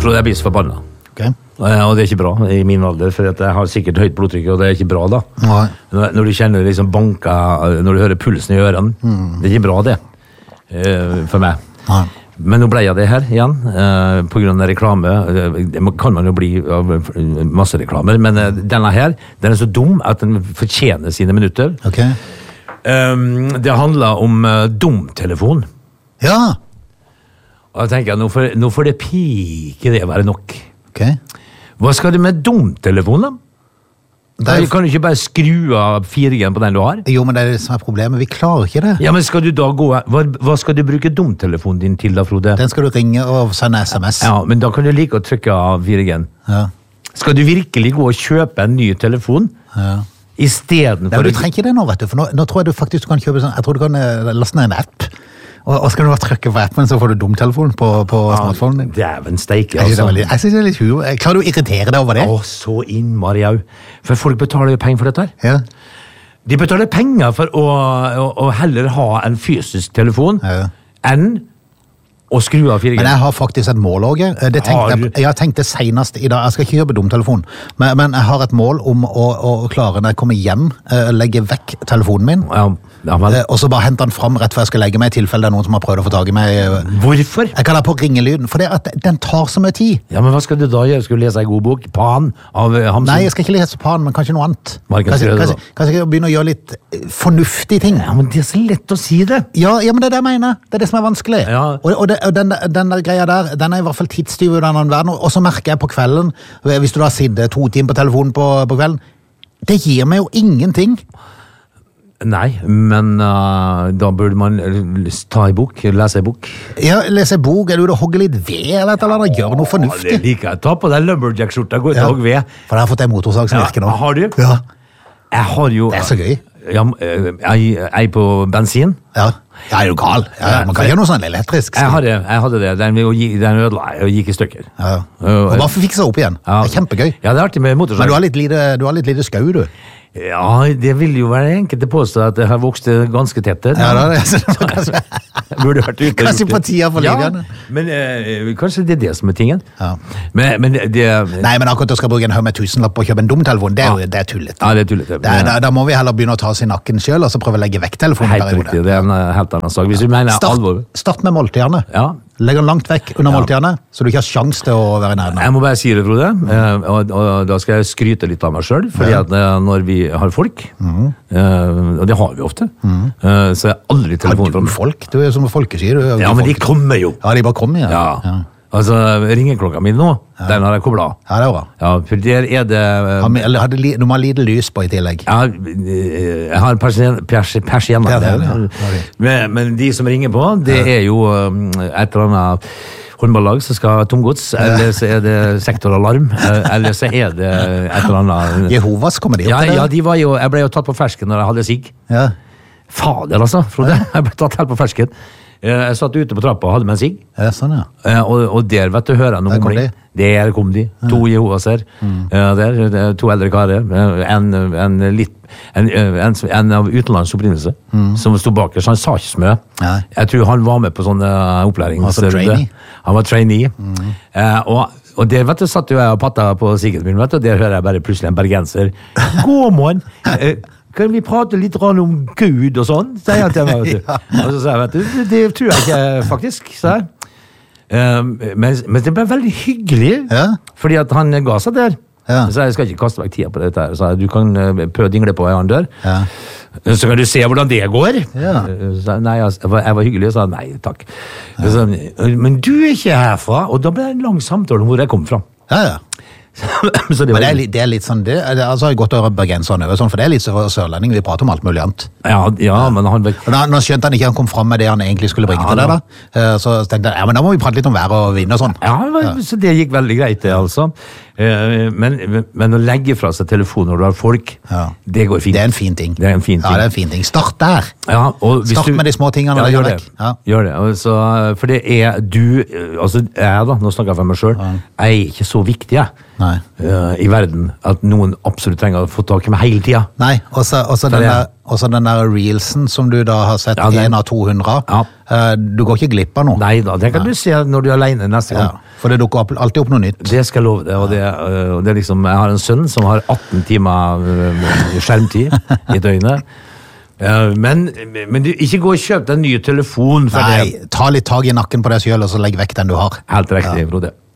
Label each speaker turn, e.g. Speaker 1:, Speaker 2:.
Speaker 1: Frode, jeg blir så forbanna.
Speaker 2: Okay.
Speaker 1: Og det er ikke bra i min alder, for jeg har sikkert høyt blodtrykk, og det er ikke bra da.
Speaker 2: Nei.
Speaker 1: Når du kjenner liksom banka, når du hører pulsen i ørene, det er ikke bra det, for meg.
Speaker 2: Nei.
Speaker 1: Men nå ble jeg det her igjen, på grunn av reklame. Det kan man jo bli av masse reklamer, men denne her, den er så dum at den fortjener sine minutter.
Speaker 2: Okay.
Speaker 1: Det handler om dumtelefon.
Speaker 2: Ja.
Speaker 1: Og jeg tenker, nå får det pike det være nok.
Speaker 2: Okay.
Speaker 1: Hva skal du med dumtelefon da? Kan du ikke bare skru av 4G på den du har?
Speaker 2: Jo, men det er det som er problemet. Vi klarer ikke det.
Speaker 1: Ja, men skal du da gå... Hva skal du bruke dumtelefonen din til da, Frode?
Speaker 2: Den skal du ringe og sende SMS.
Speaker 1: Ja, men da kan du like å trykke av 4G-en.
Speaker 2: Ja.
Speaker 1: Skal du virkelig gå og kjøpe en ny telefon?
Speaker 2: Ja.
Speaker 1: I stedet for...
Speaker 2: Nei, du trenger ikke det nå, vet du. For nå tror jeg du faktisk kan kjøpe sånn... Jeg tror du kan laste ned en app. Og skal du bare trykke på appen, så får du dumtelefon på smartphonen din.
Speaker 1: Dæven steike,
Speaker 2: altså. Jeg synes det er litt humor. Klarer du å irritere deg over det?
Speaker 1: Så innmari jau. For folk betaler jo penger for dette her.
Speaker 2: Ja.
Speaker 1: De betaler penger for å heller ha en fysisk telefon enn å skru av 4G.
Speaker 2: Men jeg har faktisk et mål også. Jeg tenkte senest i dag, jeg skal ikke kjøpe dumtelefon, men jeg har et mål om å klare når jeg kommer hjem, legge vekk telefonen min, og så bare hente den frem rett før jeg skal legge meg, i tilfelle det er noen som har prøvd å få tag i meg.
Speaker 1: Hvorfor?
Speaker 2: Jeg kan ha på ringelyden, for den tar så mye tid.
Speaker 1: Ja, men hva skal du da gjøre? Skal du lese en god bok? Pan av Hamsun?
Speaker 2: Nei, jeg skal ikke lese Pan, men kanskje noe annet.
Speaker 1: Kanskje
Speaker 2: jeg begynne å gjøre litt fornuftige ting.
Speaker 1: Ja, men det er så lett å si det.
Speaker 2: Ja, men det er det jeg mener. Det er det som er vanskelig.
Speaker 1: Ja.
Speaker 2: Og den der greia der, den er i hvert fall tidstyv i denne verden, og så merker jeg på kvelden, hvis du da sitter 2 timer på telefonen på kvelden, det gir meg jo ingenting.
Speaker 1: Nei, men da burde man ta en bok, lese en bok.
Speaker 2: Ja, lese en bok, eller du hogge litt ved, eller gjøre noe fornuftig.
Speaker 1: Det liker jeg. Ta på deg lumberjack-skjorta, gå ut og hogge ved.
Speaker 2: For jeg har fått en motorsag som virker nå.
Speaker 1: Har du?
Speaker 2: Ja.
Speaker 1: Jeg har jo...
Speaker 2: Det er så gøy.
Speaker 1: Ja, jeg på bensin.
Speaker 2: Ja, jeg er jo gal. Man kan gjøre noe sånn elektrisk.
Speaker 1: Jeg hadde det. Den ødela og gikk i stykker.
Speaker 2: Ja. Og bare fikse opp igjen. Det er kjempegøy.
Speaker 1: Ja, det er artig med motorsag.
Speaker 2: Men du har litt lite skau, du.
Speaker 1: Ja, det vil jo være enkelt å påstå at det har vokst ganske tett.
Speaker 2: Ja, det er
Speaker 1: burde vært ute.
Speaker 2: Kanskje på tida for liggende.
Speaker 1: Ja, men kanskje det er det som er tingen.
Speaker 2: Ja.
Speaker 1: Men det...
Speaker 2: Nei, men akkurat å skal bruke en høy med 1000-lapp på å kjøpe en dumtelefon, det er tullet.
Speaker 1: Ja, det er tullet.
Speaker 2: Da må vi heller begynne å ta oss i nakken selv, og så prøve å legge vekk telefonen.
Speaker 1: Helt riktig, det er en helt annen sak. Hvis du mener alvor.
Speaker 2: Start med måltidene.
Speaker 1: Ja.
Speaker 2: Legg den langt vekk under måltidene, så du ikke har sjans til å være nærmere.
Speaker 1: Jeg må bare si det, Frode, og da skal jeg skryte litt av meg selv, fordi at når vi har folk, og det har vi ofte, så er aldri telefonen fra meg.
Speaker 2: Folk? Du er som folkeskier.
Speaker 1: Ja, men de kommer jo.
Speaker 2: Ja, de bare kommer, ja.
Speaker 1: Altså, ringeklokka mi nå, den har jeg koblet av.
Speaker 2: Ja, det er bra.
Speaker 1: Ja, for der er det...
Speaker 2: Du må ha lite lys på i tillegg.
Speaker 1: Ja, jeg har persienner. Men de som ringer på, det er jo et eller annet håndballag som skal ha tomgods, eller så er det sektoralarm, eller så er det et eller annet...
Speaker 2: Jehovas kommer de opp til det?
Speaker 1: Ja, jeg ble jo tatt på fersken når jeg hadde sigg.
Speaker 2: Ja.
Speaker 1: Fader altså, Frode, jeg ble tatt helt på fersken. Jeg satt ute på trappa og hadde med en sigg.
Speaker 2: Ja, sånn, ja.
Speaker 1: Og der, vet du, hører jeg noe om det. Der kom de. 2 Jehovas her. Der, 2 eldre karer. En av utenlands opprinnelse, som stod bak her, så han sa ikke så mye. Jeg tror han var med på sånne opplæring. Han var trainee. Og der, vet du, satt jo jeg og pattet på siggen min, vet du, og der hører jeg bare plutselig en bergenser. God morgen! Kan vi prate litt om Gud og sånn? Sier jeg til meg, vet du. Og så sier jeg, vet du, det tror jeg ikke faktisk, sier jeg. Men det ble veldig hyggelig, fordi at han ga seg der. Så jeg skal ikke kaste vekk tida på dette her, så du kan prøve å dingle på en annen dør. Så kan du se hvordan det går. Så, nei, jeg var hyggelig og sa nei, takk. Så, men du er ikke herfra, og da ble det en lang samtale om hvor jeg kom fra.
Speaker 2: Men det er litt sånn det, altså har jeg gått over bergenserne over sånn, for det er litt sørlending, vi prater om alt mulig annet.
Speaker 1: Ja, men han...
Speaker 2: Nå skjønte han ikke han kom frem med det han egentlig skulle bringe til det da, så tenkte jeg, men da må vi prate litt om vær og vind og sånn.
Speaker 1: Ja, så det gikk veldig greit det altså. Men å legge fra seg telefonen når du har folk, det går fint.
Speaker 2: Det er en fin ting.
Speaker 1: Det er en fin ting.
Speaker 2: Ja, det er en fin ting. Start der. Start med de små tingene.
Speaker 1: Gjør det. Altså, for det er du, altså jeg da, nå snakker jeg for meg selv, jeg er ikke så viktig i verden at noen absolutt trenger å få tak i meg hele tiden. Nei,
Speaker 2: også den der reelsen som du da har sett 1 av 200, du går ikke glipp av noe.
Speaker 1: Nei da, det kan du se når du er alene neste gang.
Speaker 2: For det dukker alltid opp noe nytt.
Speaker 1: Det skal jeg love deg, og det er liksom, jeg har en sønn som har 18 timer skjermtid i døgnet. Men du, ikke gå og kjøp deg en ny telefon for
Speaker 2: Nei, ta litt tag i nakken på deg selv, og så legg vekk den du har.
Speaker 1: Helt riktig, Frode.